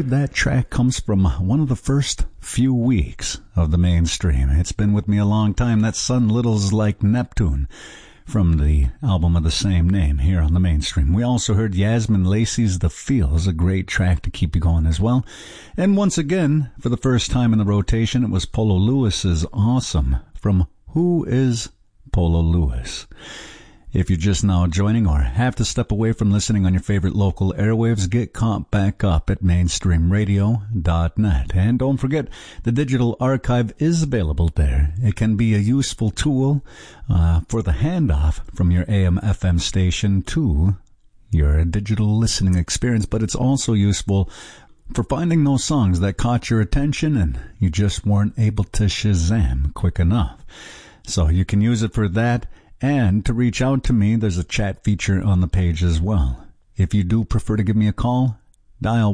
believe that track comes from one of the first few weeks of the Mainstream. It's been with me a long time. That's Sun Little's Like Neptune from the album of the same name here on the Mainstream. We also heard Yasmin Lacey's The Feels, a great track to keep you going as well. And once again, for the first time in the rotation, it was Polo Lewis's Awesome from Who Is Polo Lewis. If you're just now joining or have to step away from listening on your favorite local airwaves, get caught back up at mainstreamradio.net. And don't forget, the digital archive is available there. It can be a useful tool for the handoff from your AM/FM station to your digital listening experience, but it's also useful for finding those songs that caught your attention and you just weren't able to Shazam quick enough. So you can use it for that. And to reach out to me, there's a chat feature on the page as well. If you do prefer to give me a call, dial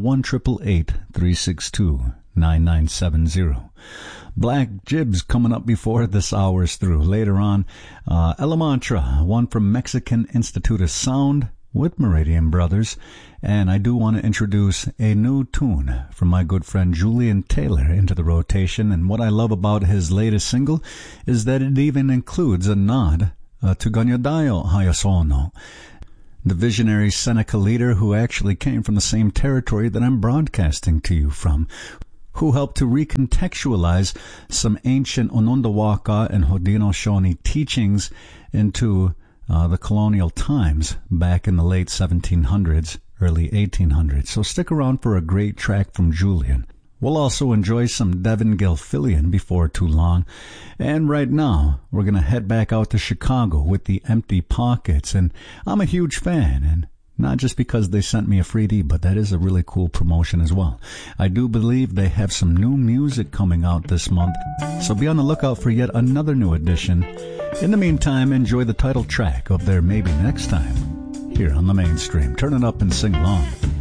1-888-362-9970. Black Jibs coming up before this hour's through. Later on, Ella Mantra, one from Mexican Institute of Sound with Meridian Brothers. And I do want to introduce a new tune from my good friend Julian Taylor into the rotation. And what I love about his latest single is that it even includes a nod to Ganyadayo Hayasono, the visionary Seneca leader who actually came from the same territory that I'm broadcasting to you from, who helped to recontextualize some ancient Onondaga and Haudenosaunee teachings into the colonial times back in the late 1700s, early 1800s. So stick around for a great track from Julian. We'll also enjoy some Devin Gilfillian before too long. And right now, we're going to head back out to Chicago with the Empty Pockets. And I'm a huge fan, and not just because they sent me a freebie, but that is a really cool promotion as well. I do believe they have some new music coming out this month, so be on the lookout for yet another new edition. In the meantime, enjoy the title track of their Maybe Next Time here on the Mainstream. Turn it up and sing along.